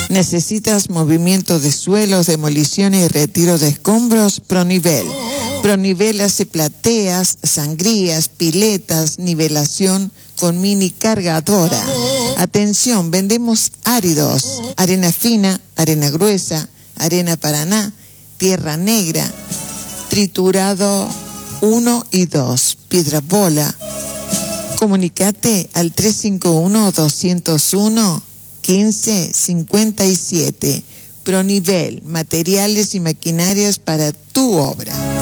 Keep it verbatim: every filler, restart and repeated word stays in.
¿Necesitas movimiento de suelos, demoliciones y retiro de escombros? Pronivel. Pronivel hace plateas, sangrías, piletas, nivelación con mini cargadora. Atención, vendemos áridos, arena fina, arena gruesa, arena Paraná, tierra negra, triturado uno y dos, piedra bola. Comunicate al tres cinco uno, dos cero uno, uno cinco cinco siete. Pronivel, materiales y maquinarias para tu obra.